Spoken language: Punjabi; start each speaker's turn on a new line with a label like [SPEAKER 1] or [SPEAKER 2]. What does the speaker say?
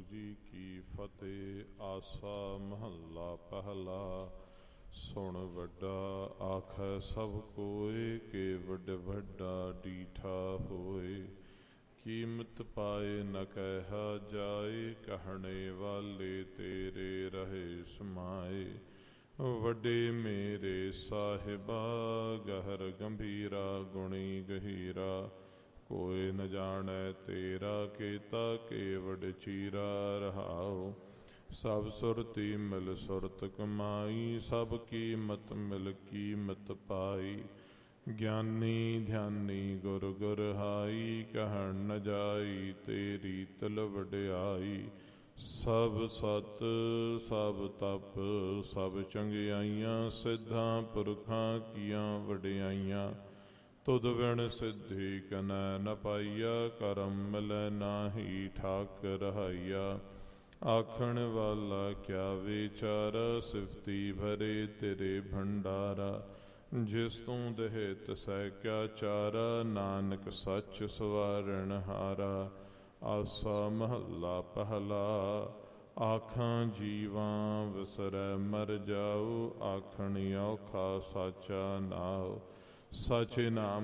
[SPEAKER 1] ਜੀ ਕੀ ਫਤਿਹ। ਆਸਾ ਮਹੱਲਾ ਪਹਿਲਾ। ਸੁਣ ਵੱਡਾ ਆਖੈ ਸਭ ਕੋਇ, ਕਿ ਵੱਡ ਵੱਡਾ ਡੀਠਾ ਹੋਏ। ਕੀਮਤ ਪਾਏ ਨ ਕਹਿਆ ਜਾਏ, ਕਹਿਣੇ ਵਾਲੇ ਤੇਰੇ ਰਹੇ ਸਮਾਏ। ਵੱਡੇ ਮੇਰੇ ਸਾਹਿਬਾ, ਗਹਿਰ ਗੰਭੀਰਾ ਗੁਣੀ ਗਹੀਰਾ। ਕੋਇ ਨ ਜਾਣੈ ਤੇਰਾ ਕੀਤਾ, ਕੇਵਡ ਚੀਰਾ ਰਹਾਉ। ਸਭ ਸੁਰਤੀ ਮਿਲ ਸੁਰਤ ਕਮਾਈ, ਸਭ ਕੀਮਤ ਮਿਲ ਕੀਮਤ ਪਾਈ। ਗਿਆਨੀ ਧਿਆਨੀ ਗੁਰ ਗੁਰਹਾਈ, ਕਹਿਣ ਨ ਜਾਈ ਤੇਰੀ ਤਿਲ ਵਡਿਆਈ। ਸਭ ਸਤ ਸਭ ਤਪ ਸਭ ਚੰਗਿਆਈਆਂ, ਸਿੱਧਾਂ ਪੁਰਖਾਂ ਕੀਆਂ ਵਡਿਆਈਆਂ। ਤੁਧ ਬਿਨ ਸਿੱਧੀ ਕਨੈ ਨ ਪਾਈਆ, ਕਰਮ ਮਿਲੈ ਨਾਹੀ ਠਾਕ ਰਹਾਈਆ। ਆਖਣ ਵਾਲਾ ਕਿਆ ਵਿਚਾਰਾ, ਸਿਫਤੀ ਭਰੇ ਤੇਰੇ ਭੰਡਾਰਾ। ਜਿਸ ਤੂੰ ਦੇਹ ਤਿਸੈ ਕਿਆ ਚਾਰਾ, ਨਾਨਕ ਸੱਚ ਸਵਾਰਣ ਹਾਰਾ। ਆਸਾ ਮਹੱਲਾ ਪਹਿਲਾ। ਆਖਾਂ ਜੀਵਾਂ ਵਿਸਰੈ ਮਰ ਜਾਉ, ਆਖਣ ਔਖਾ ਸਾਚਾ ਨਾਉ। ਸਾਚੇ ਨਾਮ